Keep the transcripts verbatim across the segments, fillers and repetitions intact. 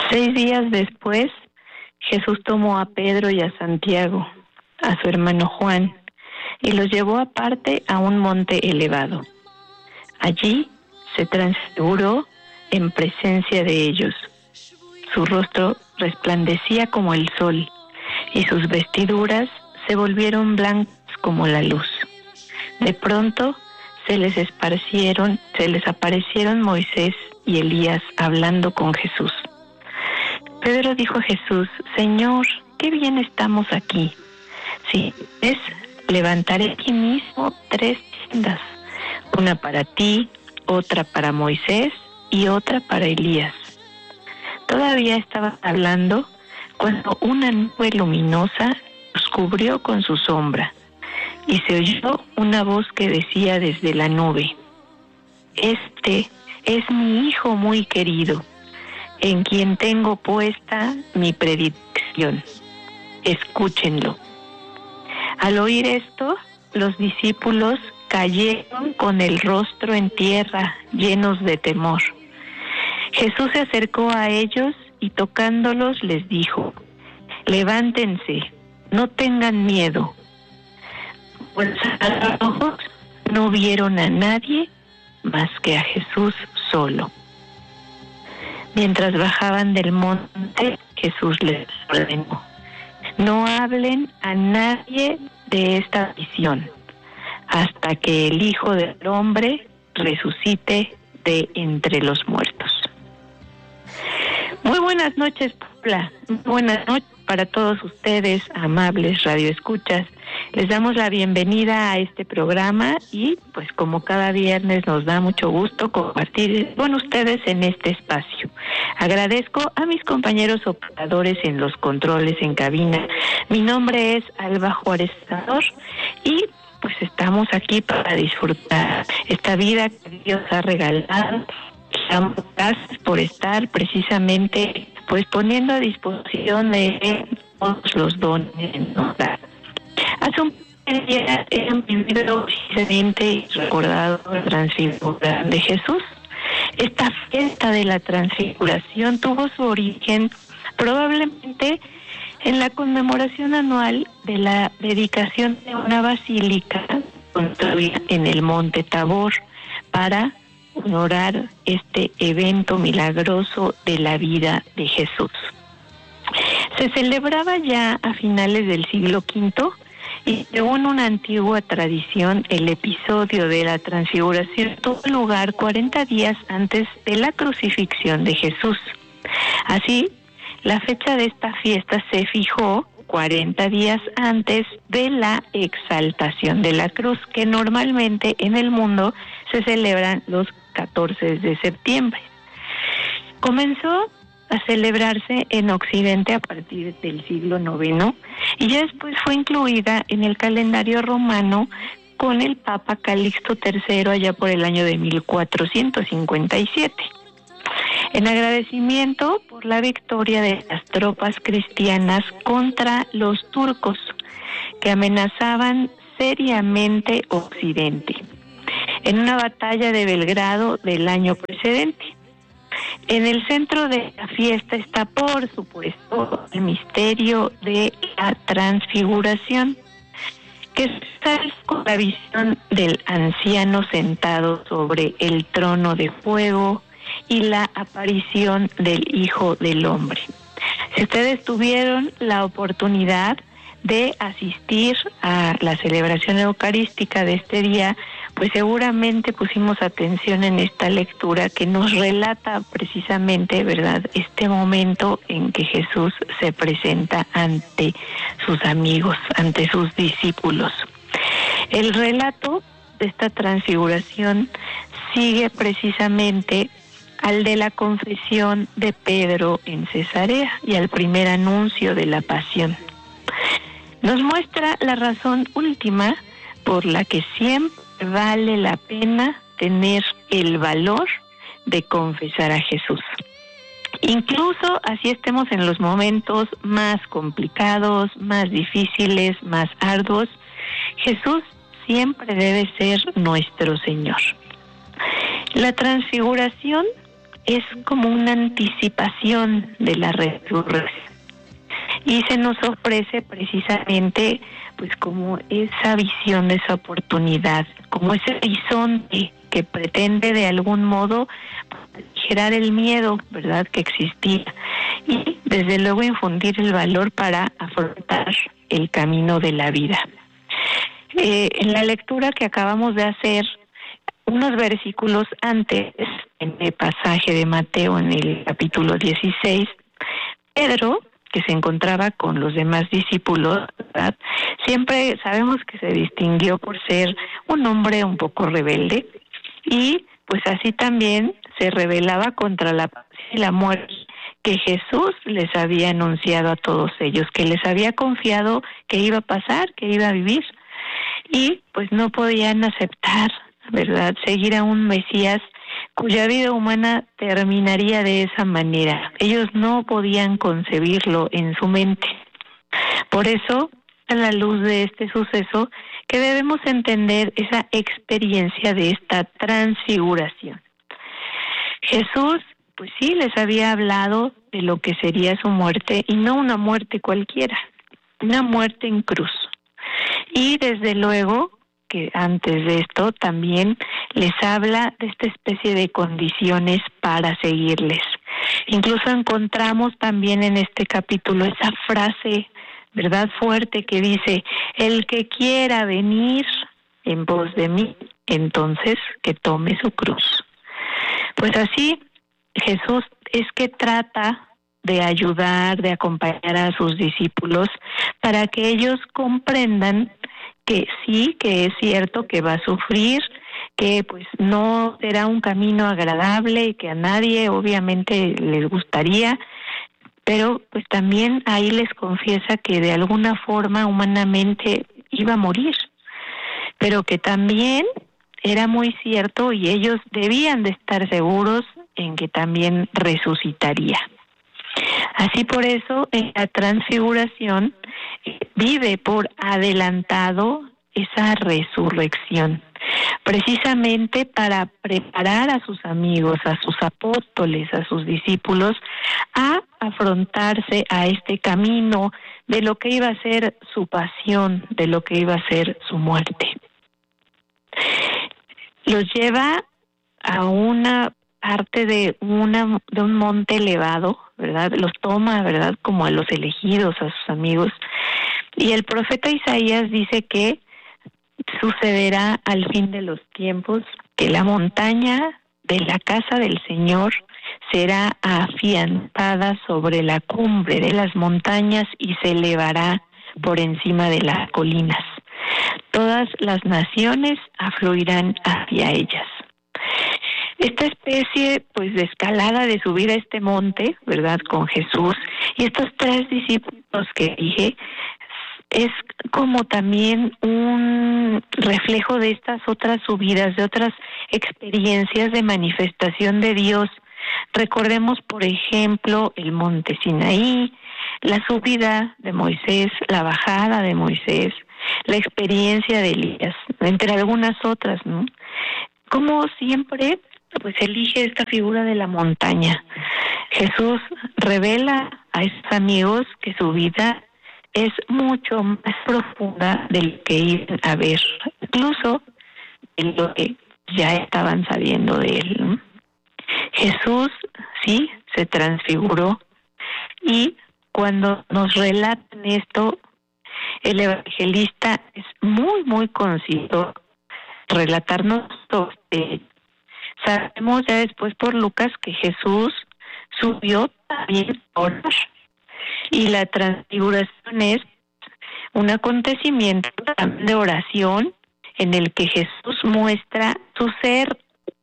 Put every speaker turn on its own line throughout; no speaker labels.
Seis días después, Jesús tomó a Pedro y a Santiago, a su hermano Juan, y los llevó aparte a un monte elevado. Allí se transfiguró en presencia de ellos. Su rostro resplandecía como el sol, y sus vestiduras se volvieron blancas como la luz. De pronto se les esparcieron, se les aparecieron Moisés y Elías hablando con Jesús. Pedro dijo a Jesús: Señor, qué bien estamos aquí. Si es, levantaré aquí mismo tres tiendas, una para ti, otra para Moisés y otra para Elías. Todavía estaba hablando cuando una nube luminosa los cubrió con su sombra, y se oyó una voz que decía desde la nube: Este es mi Hijo muy querido, en quien tengo puesta mi predilección. Escúchenlo. Al oír esto, los discípulos cayeron con el rostro en tierra, llenos de temor. Jesús se acercó a ellos y tocándolos les dijo: Levántense, no tengan miedo. Pues a los ojos no vieron a nadie más que a Jesús solo. Mientras bajaban del monte, Jesús les ordenó: No hablen a nadie de esta visión, hasta que el Hijo del Hombre resucite de entre los muertos. Muy buenas noches, Paula. Muy buenas noches para todos ustedes, amables radioescuchas. Les damos la bienvenida a este programa y, pues, como cada viernes, nos da mucho gusto compartir con ustedes en este espacio. Agradezco a mis compañeros operadores en los controles en cabina. Mi nombre es Alba Juárez Sador y pues estamos aquí para disfrutar esta vida que Dios ha regalado. Damos gracias por estar precisamente pues poniendo a disposición de todos los dones que nos da. Hace un día hemos vivido precisamente y recordado la transfiguración de Jesús. Esta fiesta de la transfiguración tuvo su origen probablemente en la conmemoración anual de la dedicación de una basílica construida en el Monte Tabor para honorar este evento milagroso de la vida de Jesús. Se celebraba ya a finales del siglo quinto y según una antigua tradición, el episodio de la transfiguración tuvo lugar cuarenta días antes de la crucifixión de Jesús. Así, la fecha de esta fiesta se fijó cuarenta días antes de la exaltación de la cruz, que normalmente en el mundo se celebran los catorce de septiembre. Comenzó a celebrarse en Occidente a partir del siglo noveno y ya después fue incluida en el calendario romano con el Papa Calixto tercero allá por el año de mil cuatrocientos cincuenta y siete. En agradecimiento por la victoria de las tropas cristianas contra los turcos que amenazaban seriamente Occidente en una batalla de Belgrado del año precedente. En el centro de la fiesta está, por supuesto, el misterio de la transfiguración, que está con la visión del anciano sentado sobre el trono de fuego y la aparición del Hijo del Hombre. Si ustedes tuvieron la oportunidad de asistir a la celebración eucarística de este día, pues seguramente pusimos atención en esta lectura que nos relata precisamente, ¿verdad?, este momento en que Jesús se presenta ante sus amigos, ante sus discípulos. El relato de esta transfiguración sigue precisamente al de la confesión de Pedro en Cesarea y al primer anuncio de la pasión. Nos muestra la razón última por la que siempre vale la pena tener el valor de confesar a Jesús. Incluso así estemos en los momentos más complicados, más difíciles, más arduos, Jesús siempre debe ser nuestro Señor. La transfiguración es como una anticipación de la resurrección. Y se nos ofrece precisamente pues como esa visión, esa oportunidad, como ese horizonte que pretende de algún modo aligerar el miedo, ¿verdad?, que existía, y desde luego infundir el valor para afrontar el camino de la vida. Eh, en la lectura que acabamos de hacer, unos versículos antes, en el pasaje de Mateo, en el capítulo dieciséis, Pedro, que se encontraba con los demás discípulos, ¿verdad?, siempre sabemos que se distinguió por ser un hombre un poco rebelde, y pues así también se rebelaba contra la paz y la muerte que Jesús les había anunciado a todos ellos, que les había confiado que iba a pasar, que iba a vivir, y pues no podían aceptar, ¿verdad?, seguir a un Mesías cuya vida humana terminaría de esa manera. Ellos no podían concebirlo en su mente. Por eso, a la luz de este suceso, que debemos entender esa experiencia de esta transfiguración. Jesús, pues sí, les había hablado de lo que sería su muerte, y no una muerte cualquiera, una muerte en cruz. Y desde luego que antes de esto también les habla de esta especie de condiciones para seguirles. Incluso encontramos también en este capítulo esa frase, ¿verdad?, fuerte, que dice: el que quiera venir en pos de mí, entonces que tome su cruz. Pues así, Jesús es que trata de ayudar, de acompañar a sus discípulos para que ellos comprendan que sí, que es cierto que va a sufrir, que pues no será un camino agradable y que a nadie obviamente les gustaría, pero pues también ahí les confiesa que de alguna forma humanamente iba a morir, pero que también era muy cierto y ellos debían de estar seguros en que también resucitaría. Así por eso en la transfiguración vive por adelantado esa resurrección, precisamente para preparar a sus amigos, a sus apóstoles, a sus discípulos, a afrontarse a este camino de lo que iba a ser su pasión, de lo que iba a ser su muerte. Los lleva a una parte de una de un monte elevado, ¿verdad? Los toma, ¿verdad?, como a los elegidos, a sus amigos. Y el profeta Isaías dice que sucederá al fin de los tiempos, que la montaña de la casa del Señor será afianzada sobre la cumbre de las montañas y se elevará por encima de las colinas. Todas las naciones afluirán hacia ellas. Esta especie, pues, de escalada, de subir a este monte, ¿verdad?, con Jesús, y estos tres discípulos que dije, es como también un reflejo de estas otras subidas, de otras experiencias de manifestación de Dios. Recordemos, por ejemplo, el monte Sinaí, la subida de Moisés, la bajada de Moisés, la experiencia de Elías, entre algunas otras, ¿no? Como siempre, pues elige esta figura de la montaña. Jesús revela a esos amigos que su vida es mucho más profunda de lo que iban a ver, incluso de lo que ya estaban sabiendo de él, ¿no? Jesús, sí, se transfiguró, y cuando nos relatan esto, el evangelista es muy, muy conciso relatarnos sobre. Sabemos ya después por Lucas que Jesús subió también a orar, y la transfiguración es un acontecimiento de oración en el que Jesús muestra su ser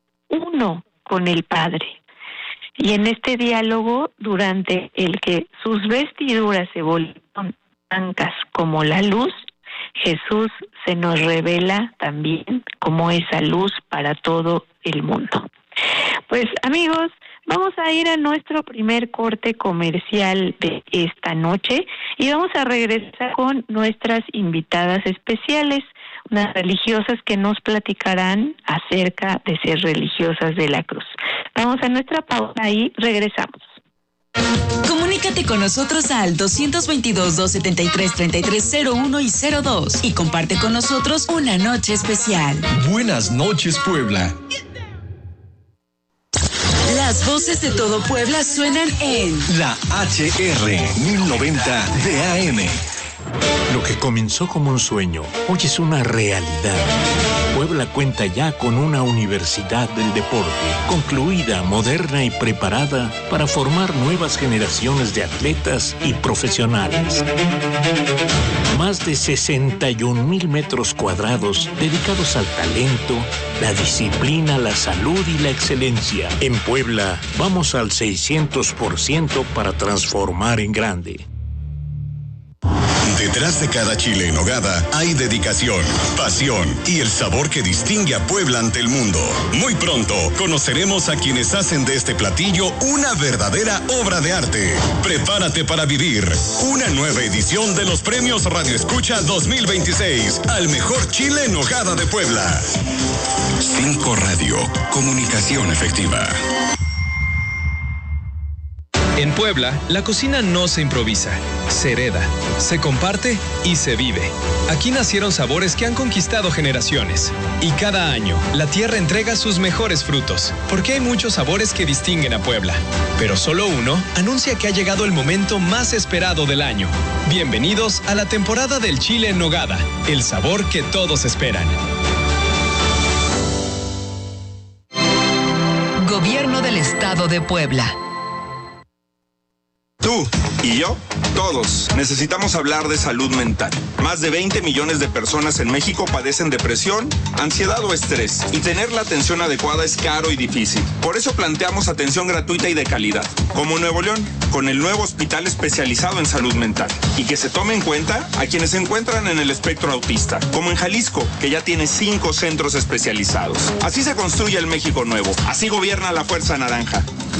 uno con el Padre. Y en este diálogo, durante el que sus vestiduras se volvieron blancas como la luz, Jesús se nos revela también como esa luz para todo el mundo. Pues, amigos, vamos a ir a nuestro primer corte comercial de esta noche y vamos a regresar con nuestras invitadas especiales. unas religiosas que nos platicarán acerca de ser religiosas de la cruz. Vamos a nuestra pausa y regresamos.
Comunícate con nosotros al dos dos dos, dos siete tres, tres tres cero uno y cero dos y comparte con nosotros una noche especial.
Buenas noches, Puebla.
Las voces de todo Puebla suenan en
la H R mil noventa de A M.
Lo que comenzó como un sueño, hoy es una realidad. Puebla cuenta ya con una universidad del deporte, concluida, moderna y preparada para formar nuevas generaciones de atletas y profesionales. Más de sesenta y un mil metros cuadrados dedicados al talento, la disciplina, la salud y la excelencia. En Puebla, vamos al seiscientos por ciento para transformar en grande.
Detrás de cada chile en nogada hay dedicación, pasión y el sabor que distingue a Puebla ante el mundo. Muy pronto conoceremos a quienes hacen de este platillo una verdadera obra de arte. Prepárate para vivir una nueva edición de los Premios Radio Escucha dos mil veintiséis al mejor chile en nogada de Puebla. Cinco Radio, comunicación efectiva.
En Puebla, la cocina no se improvisa, se hereda, se comparte y se vive. Aquí nacieron sabores que han conquistado generaciones. Y cada año, la tierra entrega sus mejores frutos, porque hay muchos sabores que distinguen a Puebla. Pero solo uno anuncia que ha llegado el momento más esperado del año. Bienvenidos a la temporada del chile en nogada, el sabor que todos esperan.
Gobierno del Estado de Puebla.
Tú y yo, todos, necesitamos hablar de salud mental. Más de veinte millones de personas en México padecen depresión, ansiedad o estrés, y tener la atención adecuada es caro y difícil. Por eso planteamos atención gratuita y de calidad, como Nuevo León, con el nuevo hospital especializado en salud mental, y que se tome en cuenta a quienes se encuentran en el espectro autista, como en Jalisco, que ya tiene cinco centros especializados. Así se construye el México nuevo, así gobierna la Fuerza Naranja.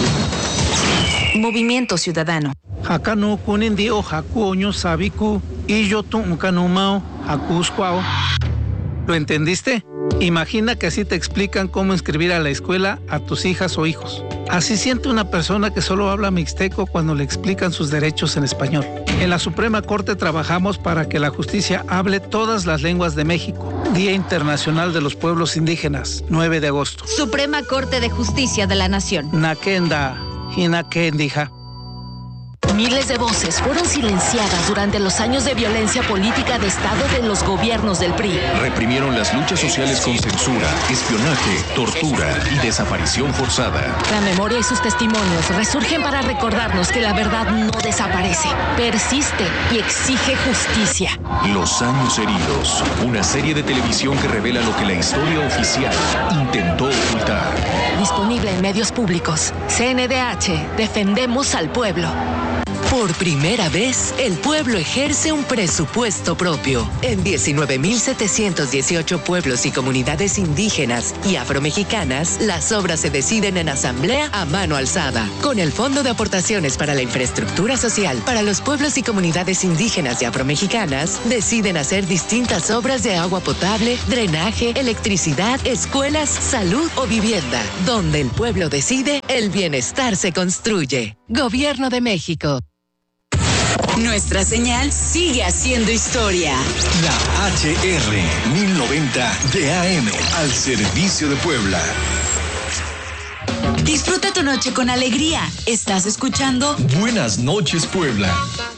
Movimiento Ciudadano.
Hakano kunindio hakuoño sabiku y yo tu unkanumao hakuscuao. ¿Lo entendiste? Imagina que así te explican cómo inscribir a la escuela a tus hijas o hijos. Así siente una persona que solo habla mixteco cuando le explican sus derechos en español. En la Suprema Corte trabajamos para que la justicia hable todas las lenguas de México. Día Internacional de los Pueblos Indígenas, nueve de agosto.
Suprema Corte de Justicia de la Nación.
Nakenda, Hinakendija.
Miles de voces fueron silenciadas durante los años de violencia política de Estado de los gobiernos del P R I.
Reprimieron las luchas sociales con censura, espionaje, tortura y desaparición forzada.
La memoria y sus testimonios resurgen para recordarnos que la verdad no desaparece, persiste y exige justicia.
Los años heridos, una serie de televisión que revela lo que la historia oficial intentó ocultar.
Disponible en medios públicos. C N D H, defendemos al pueblo.
Por primera vez, el pueblo ejerce un presupuesto propio. En diecinueve mil setecientos dieciocho pueblos y comunidades indígenas y afromexicanas, las obras se deciden en asamblea a mano alzada. Con el Fondo de Aportaciones para la Infraestructura Social para los pueblos y comunidades indígenas y afromexicanas, deciden hacer distintas obras de agua potable, drenaje, electricidad, escuelas, salud o vivienda. Donde el pueblo decide, el bienestar se construye. Gobierno de México. Nuestra señal sigue haciendo historia.
La H R mil noventa de A M al servicio de Puebla.
Disfruta tu noche con alegría. Estás escuchando
Buenas noches, Puebla.